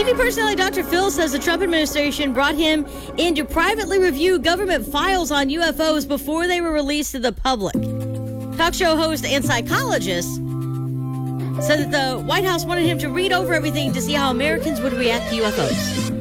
TV personality Dr. Phil says the Trump administration brought him in to privately review government files on UFOs before they were released to the public. Talk show host and psychologist said that the White House wanted him to read over everything to see how Americans would react to UFOs.